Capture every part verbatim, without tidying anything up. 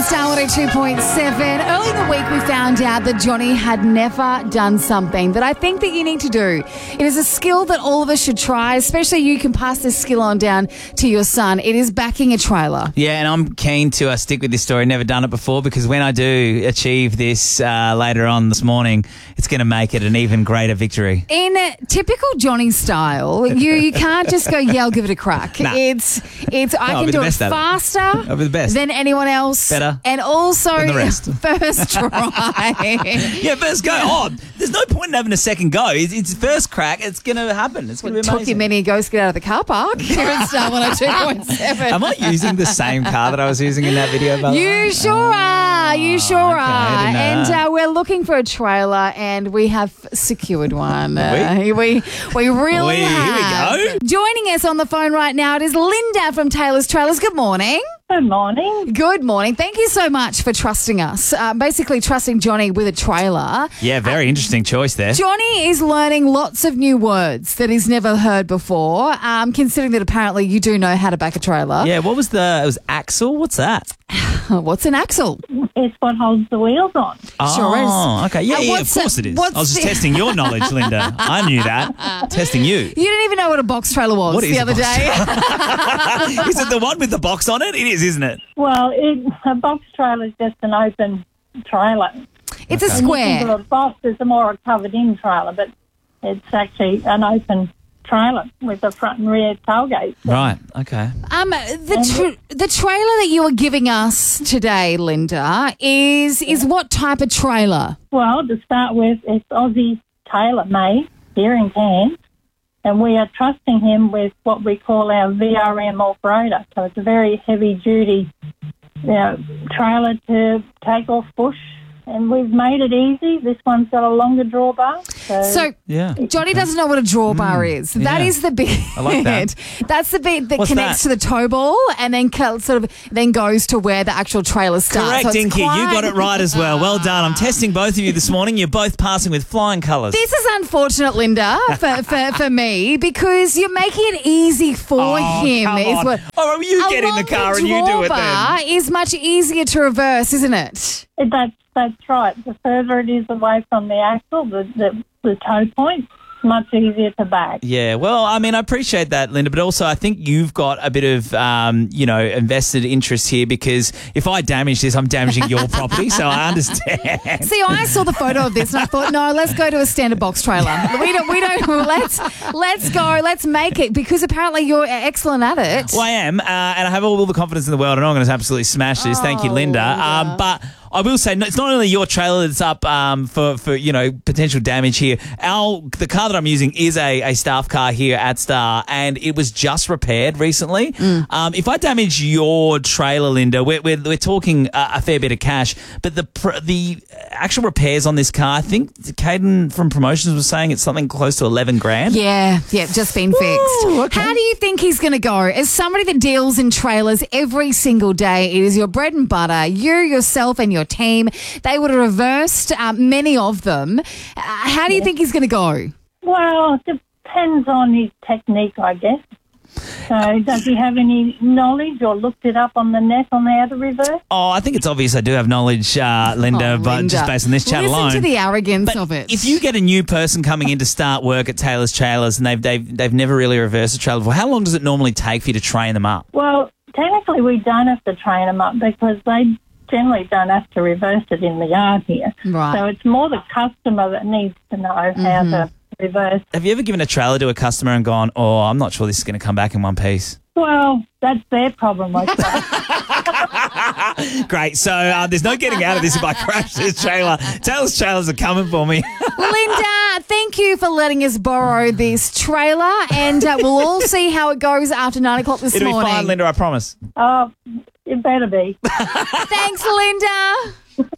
Star one oh two point seven. Early in the week, we found out that Johnny had never done something that I think that you need to do. It is a skill that all of us should try, especially you can pass this skill on down to your son. It is backing a trailer. Yeah, and I'm keen to uh, stick with this story. Never done it before, because when I do achieve this uh, later on this morning, it's going to make it an even greater victory. In uh, typical Johnny style, you, you can't just go, yeah, I'll give it a crack. Nah. It's, it's. I No, I'll can be do the it best at it. faster I'll be the best. than anyone else. Better And also, than the rest. first try. Yeah, first go. Oh, there's no point in having a second go. It's, it's first crack. It's going to happen. It's going to It be took amazing. you many goes to get out of the car park here at Star one oh two point seven. Am I using the same car that I was using in that video? By the way? You sure are. You sure okay, I are. didn't know And that. uh, we're looking for a trailer, and we have secured one. Uh, we? we we really We- here we have. go. Joining us on the phone right now, it is Linda from Taylor's Trailers. Good morning. Good morning. Good morning. Thank you so much for trusting us. Uh, basically, trusting Johnny with a trailer. Yeah, very interesting choice there. Johnny is learning lots of new words that he's never heard before, um, considering that apparently you do know how to back a trailer. Yeah, what was the, it was axle? What's that? What's an axle? It's what holds the wheels on. Sure is. Oh, okay. Yeah, Uh, yeah, of what's course the- it is. what's I was just the- testing your knowledge, Linda. I knew that. Testing you. You didn't even know what a box trailer was What is the a other box day. Is it the one with the box on it? It is, isn't it? Well, it, a box trailer is just an open trailer. It's a Okay. Think of square. a box is a more covered-in trailer, but it's actually an open trailer with the front and rear tailgates. Right, okay. Um, the tr- the trailer that you are giving us today, Linda, is is what type of trailer? Well, to start with, it's Aussie tailor-made here in Cairns, and we are trusting him with what we call our V R M off-roader. So it's a very heavy-duty you know, trailer to take off bush, and we've made it easy. This one's got a longer drawbar. So, So Yeah. Johnny doesn't know what a drawbar is. That yeah. is the bit. I like that. That's the bit that What's connects that? to the tow ball and then co- sort of then goes to where the actual trailer starts. Correct, So it's Dinky. You quite- got it right as well. Well done. I'm testing both of you this morning. You're both passing with flying colours. This is unfortunate, Linda, for, for, for me, because you're making it easy for Oh, him. come Is on. what Oh, well, you A get in the car longer and you do it drawbar then. is much easier to reverse, isn't it? that's, that's right. The further it is away from the axle, the, the, the tow point, much easier to back. Yeah, well, I mean, I appreciate that, Linda, but also I think you've got a bit of, um, you know, invested interest here, because if I damage this, I'm damaging your property, so I understand. See, I saw the photo of this and I thought, no, let's go to a standard box trailer. We don't, we don't, let's, let's go, let's make it, because apparently you're excellent at it. Well, I am, uh, and I have all the confidence in the world, and I'm going to absolutely smash this. Thank you, Oh, Linda. Linda. Um, but I will say, no, it's not only your trailer that's up um, for, for, you know, potential damage here. Our The car that I'm using is a, a staff car here at Star, and it was just repaired recently. Mm. Um, if I damage your trailer, Linda, we're, we're, we're talking a, a fair bit of cash, but the pr- the actual repairs on this car, I think Caden from Promotions was saying it's something close to eleven grand. Yeah, yeah, just been fixed. okay. How do you think he's going to go? As somebody that deals in trailers every single day, it is your bread and butter. You, yourself, and your team, they would have reversed uh, many of them. Uh, how do you think he's going to go? Well, it depends on his technique, I guess. So does he have any knowledge or looked it up on the net on how to reverse? Oh, I think it's obvious I do have knowledge, uh, Linda, Oh, but Linda. just based on this chat Listen alone. to the arrogance But of it. if you get a new person coming in to start work at Taylor's Trailers and they've, they've, they've never really reversed a trailer before, how long does it normally take for you to train them up? Well, technically we don't have to train them up because they generally don't have to reverse it in the yard here. Right. So it's more the customer that needs to know how to reverse. Have you ever given a trailer to a customer and gone, oh, I'm not sure this is going to come back in one piece? Well, that's their problem, I suppose. Great. So uh, there's no getting out of this if I crash this trailer. Taylor's Trailers are coming for me. Linda, thank you for letting us borrow this trailer, and uh, we'll all see how it goes after nine o'clock this It'll morning. be fine, Linda, I promise. Oh, it better be. Thanks, Linda.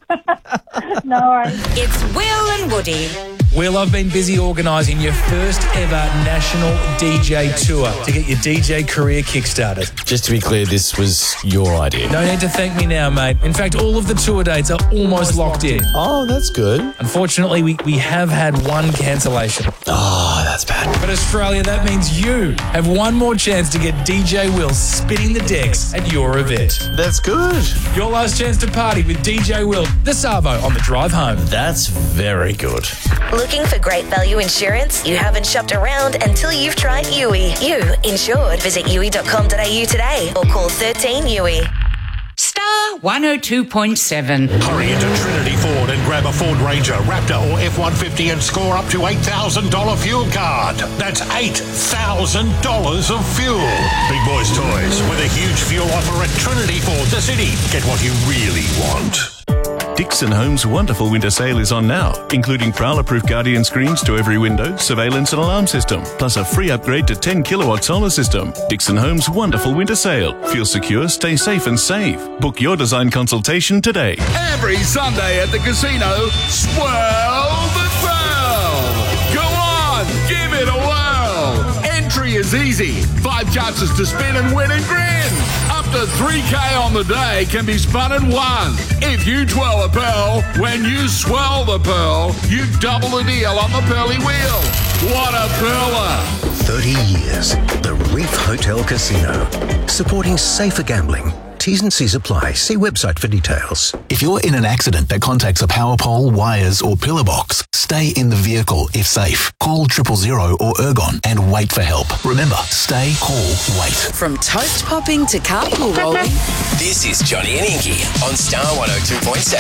No worries. It's Will and Woody. Will, I've been busy organising your first ever national D J tour to get your D J career kick-started. Just to be clear, this was your idea. No need to thank me now, mate. In fact, all of the tour dates are almost locked in. Oh, that's good. Unfortunately, we, we have had one cancellation. Oh, that's bad. But Australia, that means you have one more chance to get D J Will spinning the decks at your event. That's good. Your last chance to party with D J Will, the Savo, on the drive home. That's very good. Looking for great value insurance? You haven't shopped around until you've tried U I. You insured. Visit U I dot com dot a u today or call thirteen U I. Star one oh two point seven. Hurry into Trinity Ford and grab a Ford Ranger, Raptor or F one fifty and score up to eight thousand dollars fuel card. That's eight thousand dollars of fuel. Big Boys Toys with a huge fuel offer at Trinity Ford, the city. Get what you really want. Dixon Homes' wonderful winter sale is on now, including Prowler-proof Guardian screens to every window, surveillance and alarm system, plus a free upgrade to ten kilowatt solar system. Dixon Homes' wonderful winter sale. Feel secure, stay safe and save. Book your design consultation today. Every Sunday at the casino, swirl the twelve. Go on, give it a whirl. Entry is easy. Five chances to spin and win and grin. Up to three K on the day can be spun and won. If you twirl a pearl, when you swirl the pearl, you double the deal on the pearly wheel. What a pearler! thirty years. The Reef Hotel Casino. Supporting safer gambling. T's and C's apply. See website for details. If you're in an accident that contacts a power pole, wires or pillar box, stay in the vehicle if safe. Call triple zero or Ergon and wait for help. Remember, stay, call, wait. From toast popping to carpool rolling. This is Johnny and Inky on Star one oh two point seven.